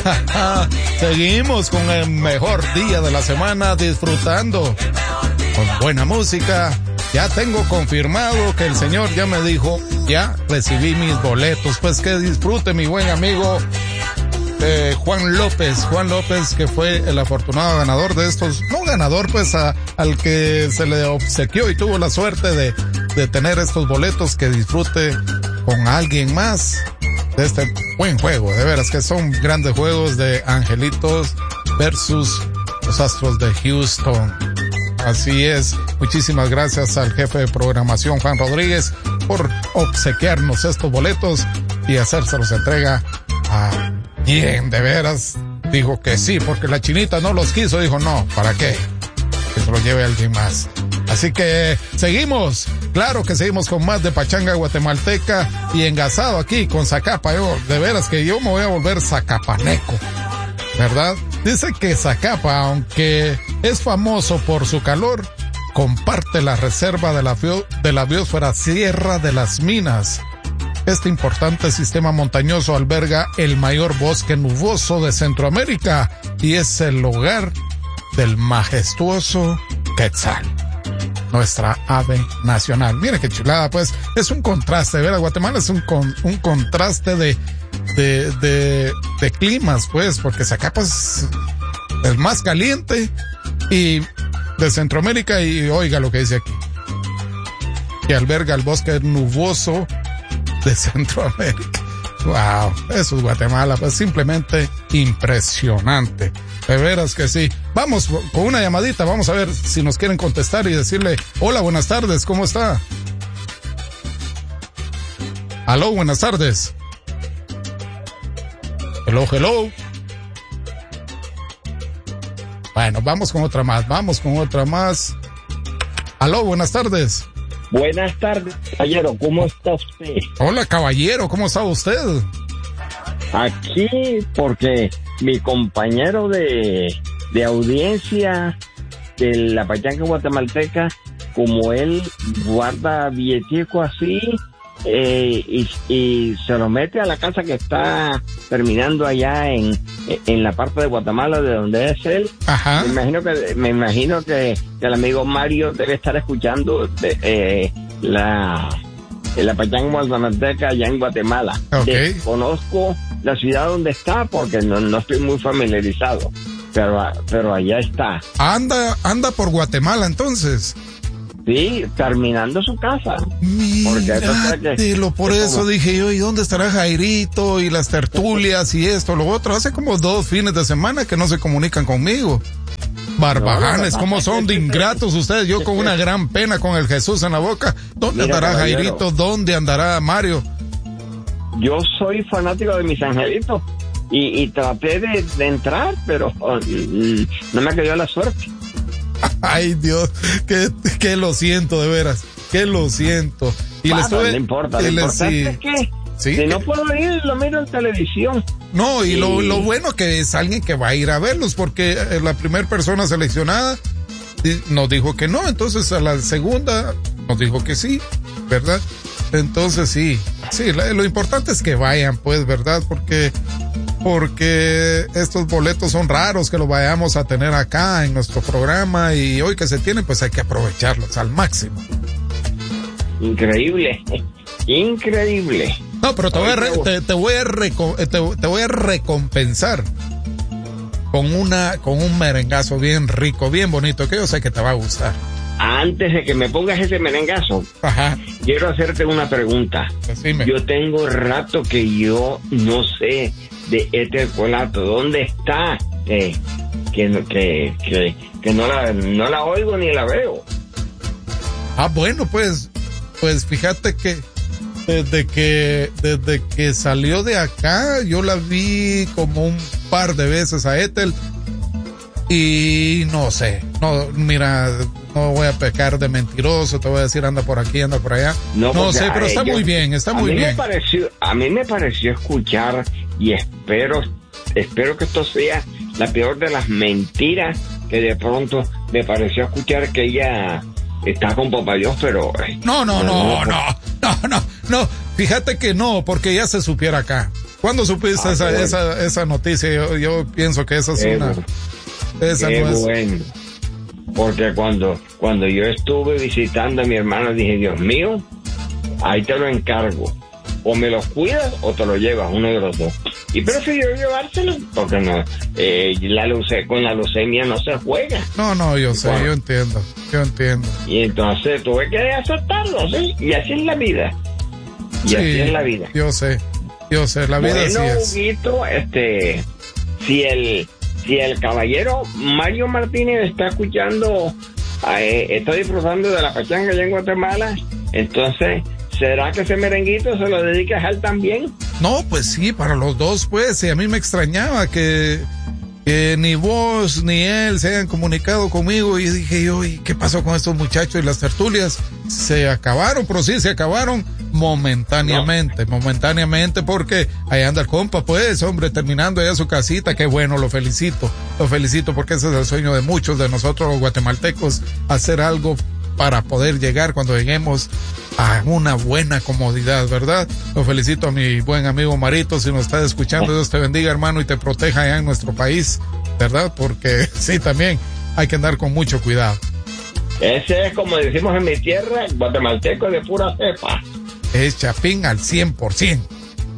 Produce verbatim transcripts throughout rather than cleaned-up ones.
Seguimos con el mejor día de la semana, disfrutando con buena música. Ya tengo confirmado que el señor ya me dijo, ya recibí mis boletos. Pues que disfrute mi buen amigo eh, Juan López. Juan López, que fue el afortunado ganador de estos, no ganador, pues a, al que se le obsequió y tuvo la suerte de, de tener estos boletos, que disfrute con alguien más de este buen juego. De veras que son grandes juegos de Angelitos versus los Astros de Houston. Así es. Muchísimas gracias al jefe de programación, Juan Rodríguez, por obsequiarnos estos boletos y hacérselos entrega a quien de veras dijo que sí, porque la chinita no los quiso. Dijo, no, ¿para qué? Que se lo lleve alguien más. Así que seguimos, claro que seguimos con más de Pachanga Guatemalteca y engasado aquí con Zacapa. Yo, de veras que yo me voy a volver zacapaneco, ¿verdad? Dice que Zacapa, aunque es famoso por su calor, comparte la reserva de la, bio, de la biosfera Sierra de las Minas. Este importante sistema montañoso alberga el mayor bosque nuboso de Centroamérica y es el hogar del majestuoso quetzal, nuestra ave nacional. Mire qué chulada, pues, es un contraste, ¿verdad? Guatemala es un, con, un contraste de, de, de, de climas, pues, porque Zacapa es el más caliente y de Centroamérica, y oiga lo que dice aquí, que alberga el bosque nuboso de Centroamérica. Wow, eso es Guatemala, pues simplemente impresionante. De veras que sí. Vamos con una llamadita, vamos a ver si nos quieren contestar y decirle, hola, buenas tardes, ¿cómo está? Aló, buenas tardes. Hello, hello. Bueno, vamos con otra más, vamos con otra más. Aló, buenas tardes. Buenas tardes, caballero, ¿cómo está usted? Hola, caballero, ¿cómo está usted? Aquí, porque mi compañero de, de audiencia de la Pachanga Guatemalteca, como él guarda billetico así, eh, y, y se lo mete a la casa que está terminando allá en, en la parte de Guatemala de donde es él. Ajá. Me imagino que, me imagino que, que el amigo Mario debe estar escuchando de, eh, la, la Pachanga Guatemalteca allá en Guatemala. Okay. Desconozco la ciudad donde está porque no, no estoy muy familiarizado, pero, pero allá está. Anda, anda por Guatemala entonces. Sí, terminando su casa. Míratelo, por eso como... dije yo, ¿y dónde estará Jairito y las tertulias y esto, lo otro? Hace como dos fines de semana que no se comunican conmigo. Barbajanes, no, ¿cómo son de ingratos ustedes? Yo con una gran pena con el Jesús en la boca. ¿Dónde Mira, andará caballero. Jairito? ¿Dónde andará Mario? Yo soy fanático de mis angelitos y, y traté de, de entrar, pero oh, no me cayó la suerte. Ay, Dios, que, que lo siento, de veras, que lo siento. Y bueno, le estuve, no importa, lo importante sí, es que ¿sí? si no puedo ir, lo miro en televisión. No, y, y... Lo, lo bueno que es alguien que va a ir a verlos, porque la primera persona seleccionada nos dijo que no, entonces a la segunda nos dijo que sí, ¿verdad? Entonces sí, sí, lo, lo importante es que vayan, pues, ¿verdad? Porque... porque estos boletos son raros que los vayamos a tener acá en nuestro programa y hoy que se tienen, pues hay que aprovecharlos al máximo. Increíble, increíble. No, pero te voy a, re, te, te voy a, reco, te, te voy a recompensar con una, con un merengazo bien rico, bien bonito, que yo sé que te va a gustar. Antes de que me pongas ese merengazo, ajá, quiero hacerte una pregunta. Decime. Yo tengo rato que yo no sé de este colato, ¿dónde está? Eh, que, que, que, que no la, no la oigo ni la veo. Ah, bueno, pues, pues fíjate que desde que, desde que salió de acá, yo la vi como un par de veces a Ethel y no sé, no, mira, no voy a pecar de mentiroso, te voy a decir anda por aquí, anda por allá. No, no sé, pero está muy bien, está muy bien. Me pareció, a mí me pareció escuchar y espero, espero que esto sea la peor de las mentiras, que de pronto me pareció escuchar que ella está con Papá Dios, pero... No, no, no, no, no, no, no, fíjate que no, porque ya se supiera acá. ¿Cuándo supiste ah, esa, bueno. esa, esa noticia? Yo, yo pienso que esa es qué una... Bueno. Esa qué no es... bueno. Porque cuando, cuando yo estuve visitando a mi hermano, dije, Dios mío, ahí te lo encargo. O me los cuidas o te lo llevas, uno de los dos. Y prefirió llevárselo porque no, eh, la leuce, con la leucemia no se juega. No, no, yo sé, bueno, yo entiendo, yo entiendo. Y entonces tuve que aceptarlo, ¿sí? Y así es la vida. Y sí, así es la vida. Yo sé, yo sé, la vida bueno, así es. Huguito, este, si el, si el caballero Mario Martínez está escuchando, eh, está disfrutando de la pachanga allá en Guatemala, entonces... ¿será que ese merenguito se lo dedicas a él también? No, pues sí, para los dos, pues. Y a mí me extrañaba que, que ni vos ni él se hayan comunicado conmigo. Y dije yo, ¿y qué pasó con estos muchachos? Y las tertulias se acabaron, pero sí, se acabaron momentáneamente, no. momentáneamente, porque ahí anda el compa, pues, hombre, terminando allá su casita. Qué bueno, lo felicito, lo felicito, porque ese es el sueño de muchos de nosotros los guatemaltecos, hacer algo para poder llegar cuando lleguemos a una buena comodidad, ¿verdad? Lo felicito a mi buen amigo Marito, si nos está escuchando, Dios te bendiga, hermano, y te proteja allá en nuestro país, ¿verdad? Porque sí, también hay que andar con mucho cuidado. Ese es, como decimos en mi tierra, guatemalteco de pura cepa. Es chapín al cien por ciento.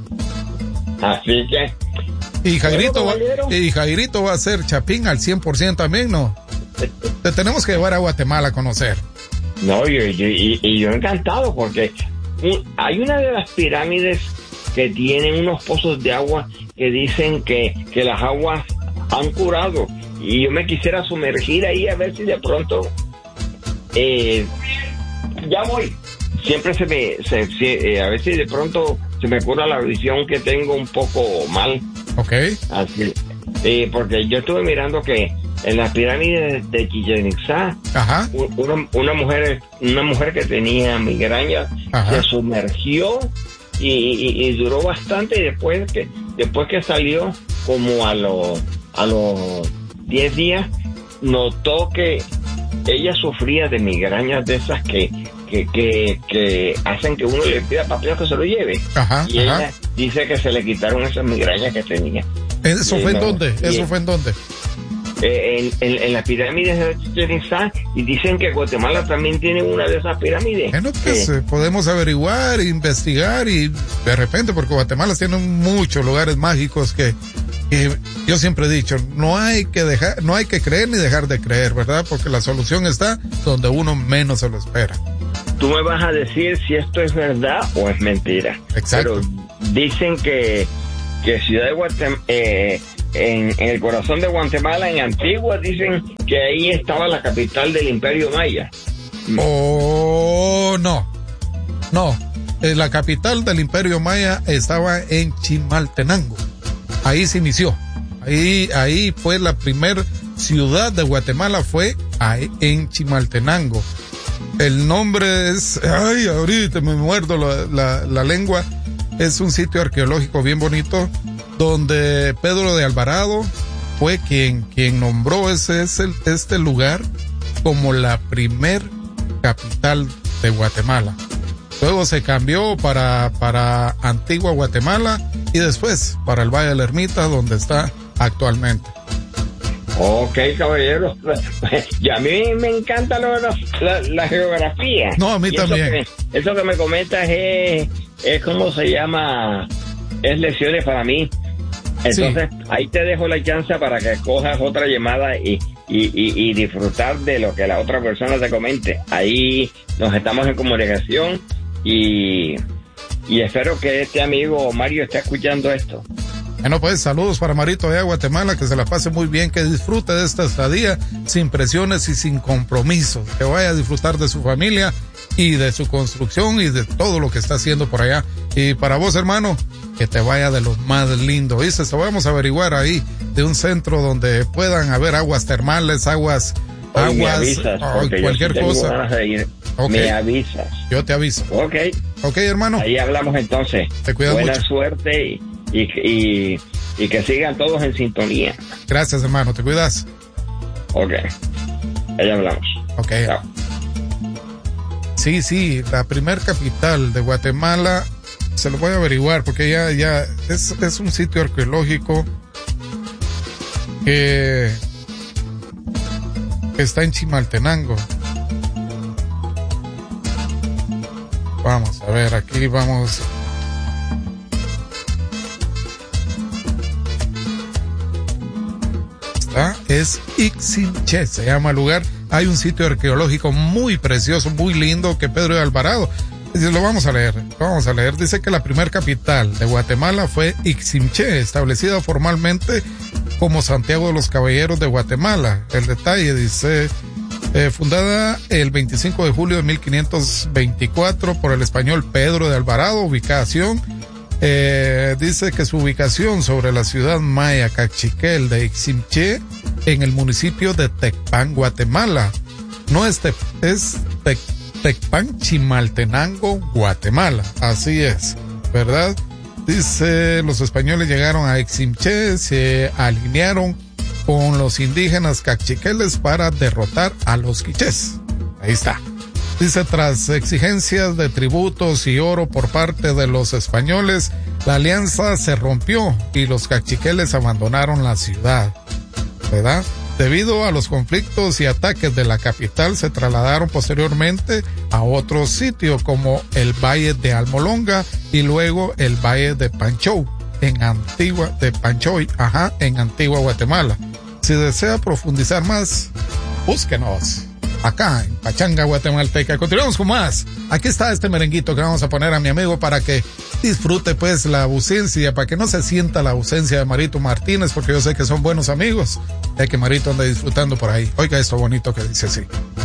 Así que... Y Jairito, va, y Jairito va a ser chapín al cien por ciento también, ¿no? Te tenemos que llevar a Guatemala a conocer. No, yo, yo, y, y yo encantado porque un, hay una de las pirámides que tienen unos pozos de agua que dicen que, que las aguas han curado, y yo me quisiera sumergir ahí a ver si de pronto eh, ya voy. Siempre se me se, se, eh, a ver si de pronto se me cura la visión que tengo un poco mal. Okay. Así, eh, porque yo estuve mirando que en las pirámides de Chichén Itzá, Ajá. Una, una mujer una mujer que tenía migraña Ajá. se sumergió y, y, y duró bastante, y después que después que salió como a los a los diez días notó que ella sufría de migrañas de esas que que, que, que hacen que uno le pida papel que se lo lleve. Ajá, y ella ajá. dice que se le quitaron esas migrañas que tenía. ¿Eso eh, fue en no, dónde? ¿Eso fue en dónde? Eh, en, en, en las pirámides de Chichén Itzá, y dicen que Guatemala también tiene una de esas pirámides. Bueno, pues eh, podemos averiguar, investigar, y de repente, porque Guatemala tiene muchos lugares mágicos que, que yo siempre he dicho, no hay que dejar, no hay que creer ni dejar de creer, ¿verdad? Porque la solución está donde uno menos se lo espera. Tú me vas a decir si esto es verdad o es mentira. Exacto. Pero dicen que, que Ciudad de Guatemala, eh, En, en el corazón de Guatemala, en Antigua, dicen que ahí estaba la capital del Imperio Maya. Oh, no, no, la capital del Imperio Maya estaba en Chimaltenango. Ahí se inició, ahí, ahí fue la primer ciudad de Guatemala, fue ahí en Chimaltenango. El nombre es, ay, ahorita me muerdo la, la, la lengua. Es un sitio arqueológico bien bonito, donde Pedro de Alvarado fue quien, quien nombró ese, ese, este lugar como la primer capital de Guatemala. Luego se cambió para, para Antigua Guatemala, y después para el Valle de la Ermita, donde está actualmente. Ok, caballero. Y a mí me encanta lo, la, la, la geografía. No, a mí y también. Eso que, eso que me comentas es, es ¿cómo se llama? Es lecciones para mí. Entonces, sí. Ahí te dejo la chance para que cojas otra llamada y, y, y, y disfrutar de lo que la otra persona te comente. Ahí nos estamos en comunicación, y, y espero que este amigo Mario esté escuchando esto. Bueno, pues saludos para Marito de Guatemala, que se la pase muy bien, que disfrute de esta estadía sin presiones y sin compromisos, que vaya a disfrutar de su familia y de su construcción y de todo lo que está haciendo por allá. Y para vos, hermano, que te vaya de lo más lindo. ¿Viste? Te vamos a averiguar ahí de un centro donde puedan haber aguas termales, aguas, Oye, aguas, me avisas, oh, cualquier yo cosa. Okay. Me avisas. Yo te aviso. Ok. Ok, hermano. Ahí hablamos entonces. Te cuidas Buena mucho. suerte y, y, y, y que sigan todos en sintonía. Gracias, hermano. Te cuidas. Ok. Ahí hablamos. Ok. Chao. Sí, sí, la primer capital de Guatemala se lo voy a averiguar porque ya, ya es, es un sitio arqueológico que, que está en Chimaltenango. Vamos a ver, aquí vamos. Está, es Iximché, se llama el lugar. Hay un sitio arqueológico muy precioso, muy lindo, que Pedro de Alvarado. Lo vamos a leer, lo vamos a leer. Dice que la primer capital de Guatemala fue Iximché, establecida formalmente como Santiago de los Caballeros de Guatemala. El detalle dice... Eh, fundada el veinticinco de julio de mil quinientos veinticuatro por el español Pedro de Alvarado, ubicación, eh, dice que su ubicación sobre la ciudad maya Cachiquel de Iximché, en el municipio de Tecpan, Guatemala. No es, te, es te, Tecpan, Chimaltenango, Guatemala. Así es, ¿verdad? Dice, los españoles llegaron a Iximché, se alinearon con los indígenas cachiqueles para derrotar a los quichés. Ahí está. Dice, tras exigencias de tributos y oro por parte de los españoles, la alianza se rompió y los cachiqueles abandonaron la ciudad, ¿verdad? Debido a los conflictos y ataques de la capital, se trasladaron posteriormente a otro sitio como el Valle de Almolonga y luego el Valle de Panchoy, en Antigua, de Panchoy, ajá, en Antigua Guatemala. Si desea profundizar más, búsquenos acá en Pachanga Guatemalteca. Continuamos con más. Aquí está este merenguito que vamos a poner a mi amigo para que disfrute pues la ausencia, para que no se sienta la ausencia de Marito Martínez, porque yo sé que son buenos amigos, ya que Marito anda disfrutando por ahí. Oiga esto bonito que dice así.